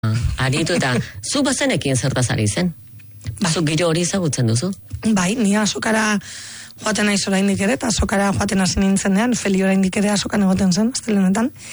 Aritu eta zu bazenekin zertaz ari zen? Zu giro hori ezagutzen duzu? Bai, ni azokara joaten naiz oraindik ere, eta azokara joaten hasi nintzenean, Feli oraindik ere azokan egoten zen, astelehenetan.